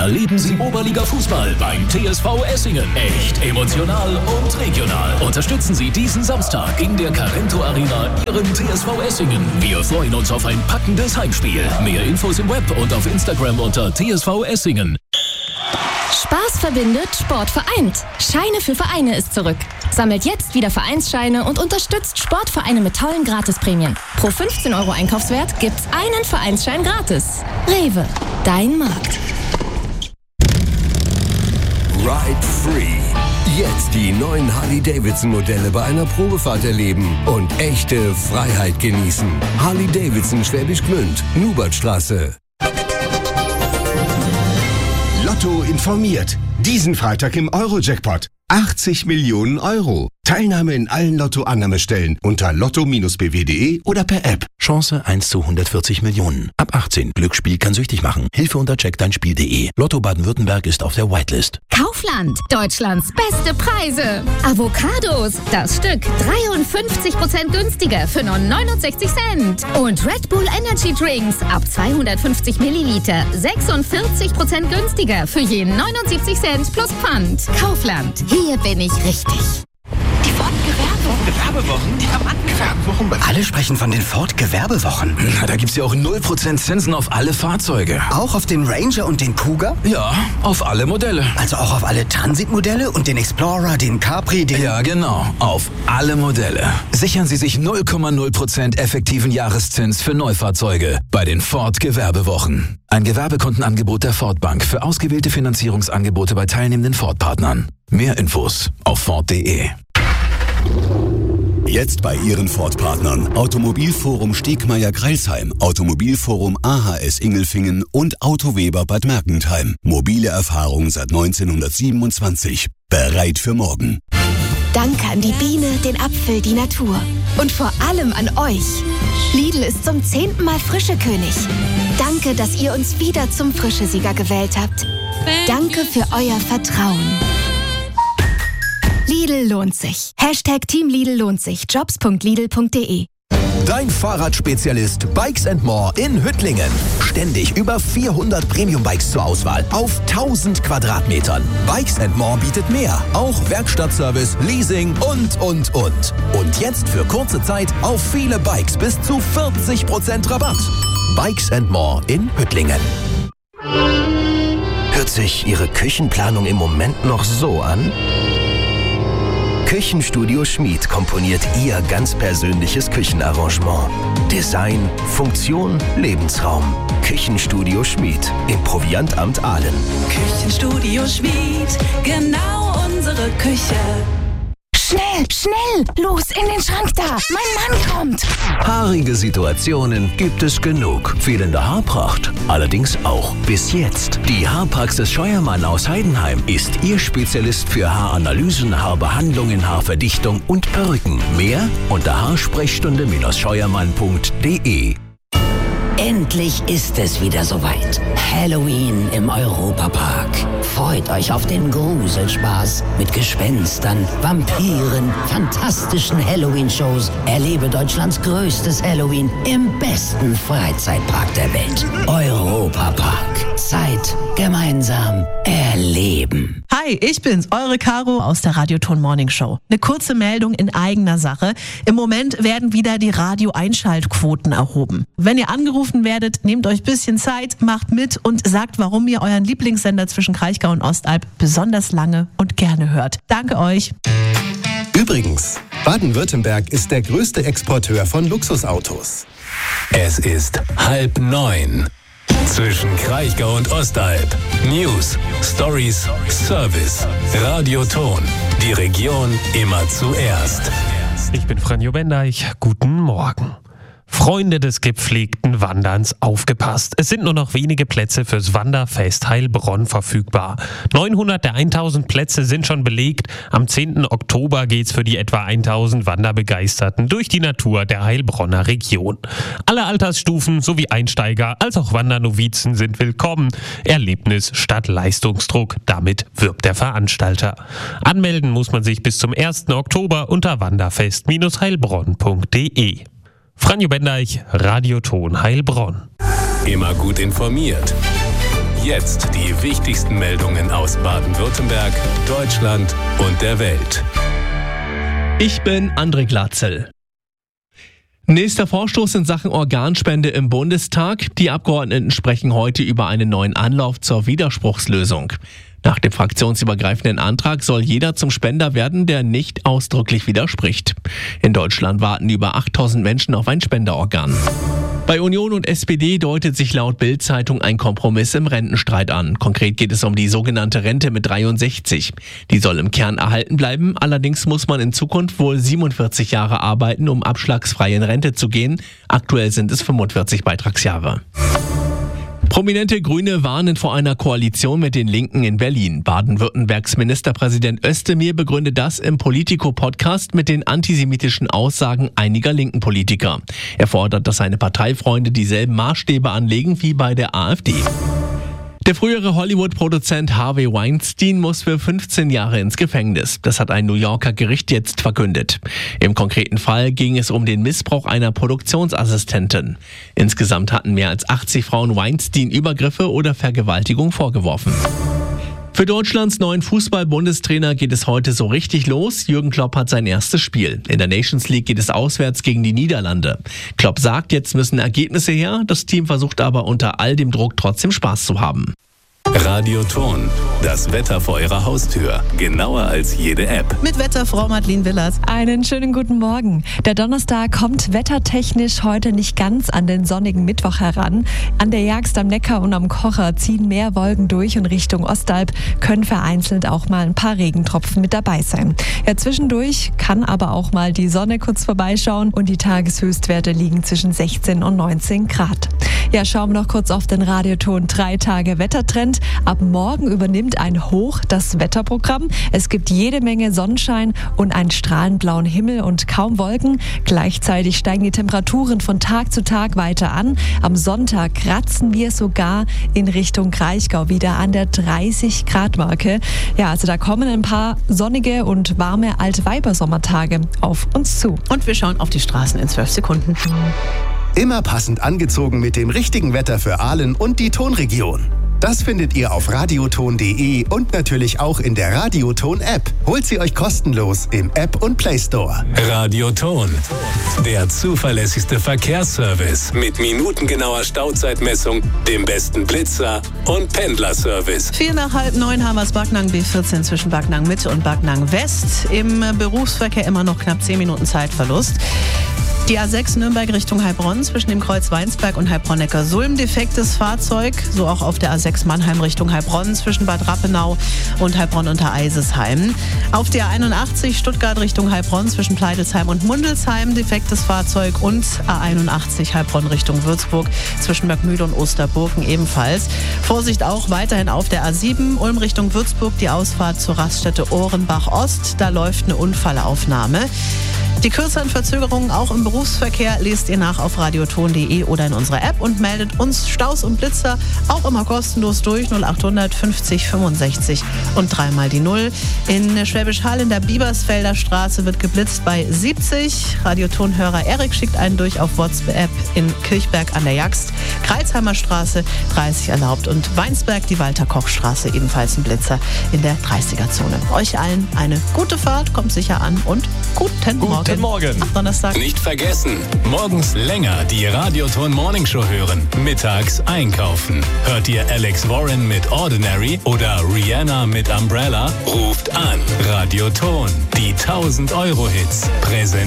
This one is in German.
Erleben Sie Oberliga-Fußball beim TSV Essingen. Echt, emotional und regional. Unterstützen Sie diesen Samstag in der Carento Arena Ihren TSV Essingen. Wir freuen uns auf ein packendes Heimspiel. Mehr Infos im Web und auf Instagram unter TSV Essingen. Spaß verbindet, Sport vereint. Scheine für Vereine ist zurück. Sammelt jetzt wieder Vereinsscheine und unterstützt Sportvereine mit tollen Gratisprämien. Pro 15 € Einkaufswert gibt's einen Vereinsschein gratis. Rewe, dein Markt. Ride Free. Jetzt die neuen Harley-Davidson-Modelle bei einer Probefahrt erleben und echte Freiheit genießen. Harley-Davidson Schwäbisch Gmünd, Nubertstraße. Lotto informiert. Diesen Freitag im Euro-Jackpot. 80 Millionen €. Teilnahme in allen Lotto-Annahmestellen unter lotto-bw.de oder per App. Chance 1 zu 140 Millionen. Ab 18. Glücksspiel kann süchtig machen. Hilfe unter checkdeinspiel.de. Lotto Baden-Württemberg ist auf der Whitelist. Kaufland. Deutschlands beste Preise. Avocados. Das Stück 53% günstiger für nur 69 Cent. Und Red Bull Energy Drinks ab 250 Milliliter 46% günstiger für je 79 Cent plus Pfand. Kaufland. Hier bin ich richtig. Die Ford-Gewerbewochen? Die haben angefangen. Alle sprechen von den Ford-Gewerbewochen. Na, da gibt's ja auch 0% Zinsen auf alle Fahrzeuge. Auch auf den Ranger und den Cougar? Ja, auf alle Modelle. Also auch auf alle Transit-Modelle und den Explorer, den Capri, den... Ja, genau. Auf alle Modelle. Sichern Sie sich 0,0% effektiven Jahreszins für Neufahrzeuge bei den Ford-Gewerbewochen. Ein Gewerbekontenangebot der Ford Bank für ausgewählte Finanzierungsangebote bei teilnehmenden Ford-Partnern. Mehr Infos auf Ford.de. Jetzt bei Ihren Ford-Partnern. Automobilforum Stegmeier-Greilsheim, Automobilforum AHS Ingelfingen und Autoweber Bad Mergentheim. Mobile Erfahrung seit 1927. Bereit für morgen. Danke an die Biene, den Apfel, die Natur. Und vor allem an euch. Lidl ist zum 10. Mal Frischekönig. Danke, dass ihr uns wieder zum Frischesieger gewählt habt. Danke für euer Vertrauen. Lidl lohnt sich. #Team Lidl lohnt sich. Jobs.lidl.de. Dein Fahrradspezialist Bikes & More in Hüttlingen. Ständig über 400 Premium-Bikes zur Auswahl auf 1000 Quadratmetern. Bikes & More bietet mehr. Auch Werkstattservice, Leasing und. Und jetzt für kurze Zeit auf viele Bikes bis zu 40% Rabatt. Bikes & More in Hüttlingen. Hört sich Ihre Küchenplanung im Moment noch so an? Küchenstudio Schmid komponiert Ihr ganz persönliches Küchenarrangement. Design, Funktion, Lebensraum. Küchenstudio Schmid im Proviantamt Aalen. Küchenstudio Schmid, genau unsere Küche. Schnell! Los, in den Schrank da! Mein Mann kommt! Haarige Situationen gibt es genug. Fehlende Haarpracht allerdings auch. Bis jetzt. Die Haarpraxis Scheuermann aus Heidenheim ist Ihr Spezialist für Haaranalysen, Haarbehandlungen, Haarverdichtung und Perücken. Mehr unter haarsprechstunde-scheuermann.de. Endlich ist es wieder soweit. Halloween im Europapark. Freut euch auf den Gruselspaß mit Gespenstern, Vampiren, fantastischen Halloween-Shows. Erlebe Deutschlands größtes Halloween im besten Freizeitpark der Welt. Europapark. Zeit gemeinsam erleben. Hi, ich bin's, eure Caro aus der Radioton Morning Show. Eine kurze Meldung in eigener Sache. Im Moment werden wieder die Radio-Einschaltquoten erhoben. Wenn ihr angerufen werdet, nehmt euch ein bisschen Zeit, macht mit und sagt, warum ihr euren Lieblingssender zwischen Kraichgau und Ostalb besonders lange und gerne hört. Danke euch. Übrigens, Baden-Württemberg ist der größte Exporteur von Luxusautos. Es ist 8:30. Zwischen Kraichgau und Ostalb. News, Stories, Service. Radioton. Die Region immer zuerst. Ich bin Franjo Bendeich. Guten Morgen. Freunde des gepflegten Wanderns, aufgepasst. Es sind nur noch wenige Plätze fürs Wanderfest Heilbronn verfügbar. 900 der 1000 Plätze sind schon belegt. Am 10. Oktober geht's für die etwa 1000 Wanderbegeisterten durch die Natur der Heilbronner Region. Alle Altersstufen sowie Einsteiger als auch Wandernovizen sind willkommen. Erlebnis statt Leistungsdruck. Damit wirbt der Veranstalter. Anmelden muss man sich bis zum 1. Oktober unter wanderfest-heilbronn.de. Franjo Bendeich, Radioton Heilbronn. Immer gut informiert. Jetzt die wichtigsten Meldungen aus Baden-Württemberg, Deutschland und der Welt. Ich bin André Glatzel. Nächster Vorstoß in Sachen Organspende im Bundestag. Die Abgeordneten sprechen heute über einen neuen Anlauf zur Widerspruchslösung. Nach dem fraktionsübergreifenden Antrag soll jeder zum Spender werden, der nicht ausdrücklich widerspricht. In Deutschland warten über 8000 Menschen auf ein Spenderorgan. Bei Union und SPD deutet sich laut Bild-Zeitung ein Kompromiss im Rentenstreit an. Konkret geht es um die sogenannte Rente mit 63. Die soll im Kern erhalten bleiben, allerdings muss man in Zukunft wohl 47 Jahre arbeiten, um abschlagsfrei in Rente zu gehen. Aktuell sind es 45 Beitragsjahre. Prominente Grüne warnen vor einer Koalition mit den Linken in Berlin. Baden-Württembergs Ministerpräsident Özdemir begründet das im Politico-Podcast mit den antisemitischen Aussagen einiger linken Politiker. Er fordert, dass seine Parteifreunde dieselben Maßstäbe anlegen wie bei der AfD. Der frühere Hollywood-Produzent Harvey Weinstein muss für 15 Jahre ins Gefängnis. Das hat ein New Yorker Gericht jetzt verkündet. Im konkreten Fall ging es um den Missbrauch einer Produktionsassistentin. Insgesamt hatten mehr als 80 Frauen Weinstein Übergriffe oder Vergewaltigung vorgeworfen. Für Deutschlands neuen Fußball-Bundestrainer geht es heute so richtig los. Jürgen Klopp hat sein erstes Spiel. In der Nations League geht es auswärts gegen die Niederlande. Klopp sagt, jetzt müssen Ergebnisse her. Das Team versucht aber unter all dem Druck trotzdem Spaß zu haben. Radio Ton, das Wetter vor Ihrer Haustür. Genauer als jede App. Mit Wetterfrau Madeleine Willers. Einen schönen guten Morgen. Der Donnerstag kommt wettertechnisch heute nicht ganz an den sonnigen Mittwoch heran. An der Jagst am Neckar und am Kocher ziehen mehr Wolken durch und Richtung Ostalb können vereinzelt auch mal ein paar Regentropfen mit dabei sein. Ja, zwischendurch kann aber auch mal die Sonne kurz vorbeischauen und die Tageshöchstwerte liegen zwischen 16 und 19 Grad. Ja, schauen wir noch kurz auf den Radioton 3 Tage Wettertrend. Ab morgen übernimmt ein Hoch das Wetterprogramm. Es gibt jede Menge Sonnenschein und einen strahlenblauen Himmel und kaum Wolken. Gleichzeitig steigen die Temperaturen von Tag zu Tag weiter an. Am Sonntag kratzen wir sogar in Richtung Kraichgau wieder an der 30-Grad-Marke. Ja, also da kommen ein paar sonnige und warme Altweibersommertage auf uns zu. Und wir schauen auf die Straßen in 12 Sekunden. Immer passend angezogen mit dem richtigen Wetter für Aalen und die Tonregion. Das findet ihr auf radioton.de und natürlich auch in der Radioton-App. Holt sie euch kostenlos im App- und Play-Store. Radioton, der zuverlässigste Verkehrsservice mit minutengenauer Stauzeitmessung, dem besten Blitzer und Pendlerservice. 8:45 Hamers-Backnang B14 zwischen Backnang Mitte und Backnang West. Im Berufsverkehr immer noch knapp 10 Minuten Zeitverlust. Die A6 Nürnberg Richtung Heilbronn zwischen dem Kreuz Weinsberg und Heilbronn-Neckarsulm. Defektes Fahrzeug, so auch auf der A6 Mannheim Richtung Heilbronn zwischen Bad Rappenau und Heilbronn unter Eisesheim. Auf der A81 Stuttgart Richtung Heilbronn zwischen Pleidelsheim und Mundelsheim. Defektes Fahrzeug und A81 Heilbronn Richtung Würzburg zwischen Bergmühle und Osterburgen ebenfalls. Vorsicht auch weiterhin auf der A7 Ulm Richtung Würzburg, die Ausfahrt zur Raststätte Ohrenbach Ost. Da läuft eine Unfallaufnahme. Die kürzeren Verzögerungen auch im Berufsverkehr lest ihr nach auf radioton.de oder in unserer App und meldet uns Staus und Blitzer auch immer kostenlos durch 0800 50 65 und 3 mal die 0. In Schwäbisch Hall in der Biebersfelder Straße wird geblitzt bei 70. Radiotonhörer Erik schickt einen durch auf WhatsApp in Kirchberg an der Jagst. Kreilsheimer Straße 30 erlaubt und Weinsberg die Walter-Koch-Straße ebenfalls ein Blitzer in der 30er-Zone. Euch allen eine gute Fahrt, kommt sicher an und guten Morgen. Guten Morgen. Ach, Donnerstag. Nicht vergessen, morgens länger die Radioton Morning Show hören. Mittags einkaufen. Hört ihr Alex Warren mit Ordinary oder Rihanna mit Umbrella? Ruft an. Radioton, die 1000 Euro Hits. Präsentiert